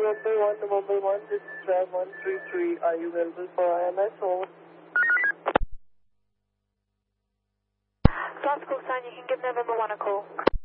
Mumbai 1, this is Drive 133. Are you available for IMS? Over. South Call sign, you can give November 1 a call.